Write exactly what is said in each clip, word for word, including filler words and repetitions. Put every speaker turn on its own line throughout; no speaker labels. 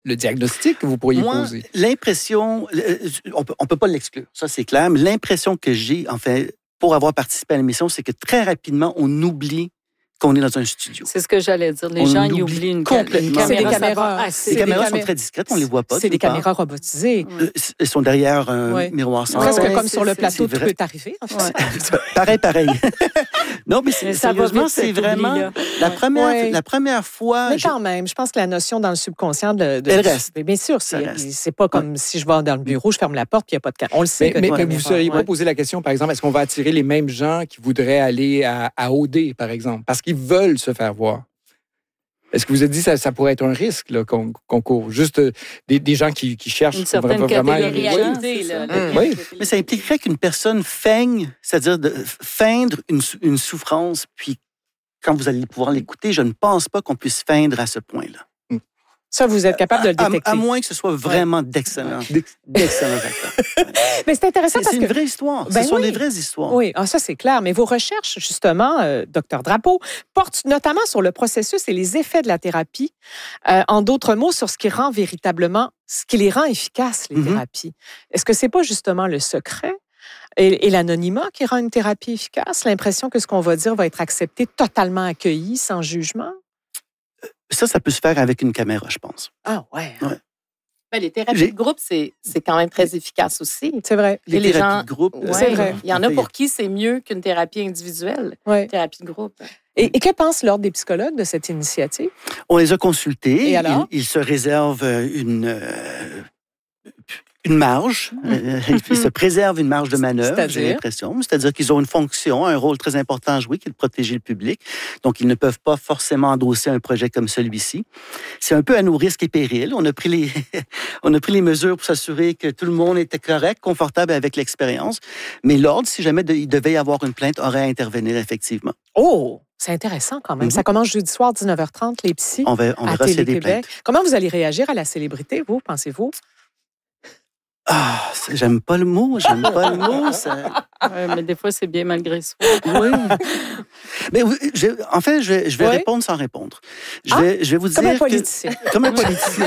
le diagnostic que vous pourriez
Moi,
poser?
L'impression, on peut, on peut pas l'exclure, ça c'est clair, mais l'impression que j'ai, en fait, pour avoir participé à l'émission, c'est que très rapidement, on oublie qu'on est dans un studio.
C'est ce que j'allais dire. Les
On
gens, ils
oublie
oublient une,
complètement.
une
C'est des
caméra.
caméras.
ça va
C'est
Les
des
caméras
camé-
sont très discrètes, on les voit pas.
C'est des
d'une part.
caméras robotisées.
Euh, Elles sont derrière un
Ouais.
miroir sans
Presque
ouais,
comme
c'est-
sur le
c'est-
plateau,
c'est
tout
vrai.
peut arriver. En fait.
Ouais.
Pareil, pareil. Non, mais, c'est,
Mais ça va
sérieusement,
vite,
c'est
cet
vraiment
oubli-là.
la
Ouais.
première,
Ouais.
la première fois.
Mais
j'ai-
quand même, je pense que la notion dans le subconscient de... de
Elle reste.
Mais bien sûr,
Ça
c'est,
reste.
c'est pas comme si je vais dans le bureau, je ferme la porte puis il n'y a pas de caméra. On le sait.
Mais,
que
mais,
des
mais vous ne
caméras,
seriez pas
ouais.
posé la question, par exemple, est-ce qu'on va attirer les mêmes gens qui voudraient aller à, à O D, par exemple, parce qu'ils veulent se faire voir? Est-ce que vous avez dit que ça, ça pourrait être un risque là, qu'on, qu'on court? Juste euh, des, des gens qui, qui cherchent
Une certaine
vraiment...
catégorie
Oui.
de réalité. là,
Mmh.
le-
Oui.
Mais ça impliquerait qu'une personne feigne, c'est-à-dire de feindre une, sou- une souffrance, puis quand vous allez pouvoir l'écouter, je ne pense pas qu'on puisse feindre à ce point-là.
Ça, vous êtes capable de le
À,
détecter.
à moins que ce soit vraiment d'excellents, d'excellents acteurs.
Mais c'est intéressant
C'est,
parce
c'est une
que...
vraie histoire.
Ben
ce sont
oui.
des vraies histoires.
Oui, ah, ça c'est clair. Mais vos recherches, justement, euh, docteur Drapeau, portent notamment sur le processus et les effets de la thérapie. Euh, en d'autres mots, sur ce qui rend véritablement, ce qui les rend efficaces, les
Mhm.
thérapies. Est-ce que c'est pas justement le secret et, et l'anonymat qui rend une thérapie efficace? L'impression que ce qu'on va dire va être accepté, totalement accueilli, sans jugement?
Ça, ça peut se faire avec une caméra, je pense.
Ah ouais,
Ouais.
Ben, les thérapies
J'ai-
de groupe, c'est, c'est quand même très efficace aussi.
c'est vrai.
Les,
Et les
thérapies
gens-
de groupe,
Ouais.
C'est vrai.
Il y en a
Enfin,
pour qui c'est mieux qu'une thérapie individuelle,
Ouais.
une thérapie de groupe.
Et, et que pense l'Ordre des psychologues de cette initiative?
On les a consultés.
Et alors?
Ils, ils se réservent une, euh, une marge. Euh, ils se préservent une marge de manœuvre,
C'est-à-dire?
j'ai l'impression. C'est-à-dire qu'ils ont une fonction, un rôle très important à jouer, qui est de protéger le public. Donc, ils ne peuvent pas forcément endosser un projet comme celui-ci. C'est un peu à nos risques et périls. On a pris les, on a pris les mesures pour s'assurer que tout le monde était correct, confortable avec l'expérience. Mais l'Ordre, si jamais de- il devait y avoir une plainte, aurait à intervenir effectivement.
Oh, c'est intéressant quand même.
Mhm.
Ça commence jeudi soir, dix-neuf heures trente, les psys.
On, va, on
à
verra s'il y a des
Télé-Québec.
plaintes.
Comment vous allez réagir à la célébrité, vous, pensez-vous?
Ah, c'est- j'aime pas le mot, j'aime pas le mot. Ça...
Ouais, mais des fois, c'est bien malgré soi.
Oui. Mais oui, je, en fait, je vais, je vais
Oui.
répondre sans répondre. Je
Ah,
vais, je vais vous
Comme
dire
un politicien.
que, comme un politicien.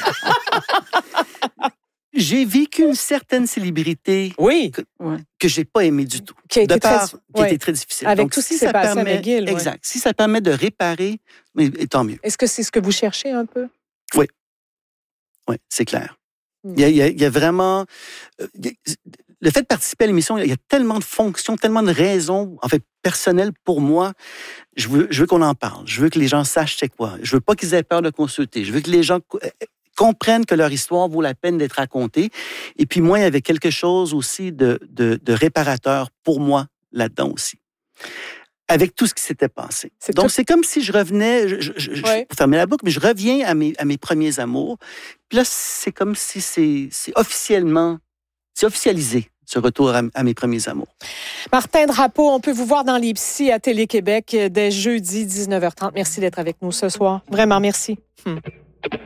J'ai vécu une certaine célébrité
Oui.
que j'ai pas aimée du tout.
Qui a été
de part,
très-
qui
ouais.
était très difficile.
Avec
Donc,
tout ce qui
si
s'est
ça
passé à
permet,
McGill, ouais.
exact. Si ça permet de réparer, mais, tant mieux.
Est-ce que c'est ce que vous cherchez un peu?
Oui, c'est clair.
Hmm.
Il y, a, il, y a, il y a vraiment... euh, il y a- le fait de participer à l'émission, il y a tellement de fonctions, tellement de raisons, en fait, personnelles pour moi. Je veux, je veux qu'on en parle. Je veux que les gens sachent c'est quoi. Je veux pas qu'ils aient peur de consulter. Je veux que les gens co- euh, comprennent que leur histoire vaut la peine d'être racontée. Et puis moi, il y avait quelque chose aussi de, de, de réparateur pour moi là-dedans aussi. Avec tout ce qui s'était passé.
C'est
Donc,
tout-
c'est comme si je revenais, je, je, je-
Ouais.
pour fermer la boucle, mais je reviens à mes, à mes premiers amours. Puis là, c'est comme si c'est, c'est officiellement, c'est officialisé, ce retour à, à mes premiers amours.
Martin Drapeau, on peut vous voir dans les psys à Télé-Québec dès jeudi, dix-neuf heures trente. Merci d'être avec nous ce soir. Vraiment, merci. Hmm.